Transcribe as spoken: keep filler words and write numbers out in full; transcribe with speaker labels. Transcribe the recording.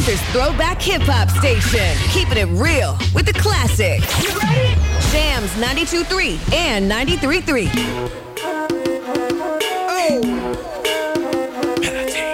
Speaker 1: Lancaster's throwback hip-hop station. Keeping it real with the classics. You ready? Jams ninety-two point three and ninety-three point three. Oh.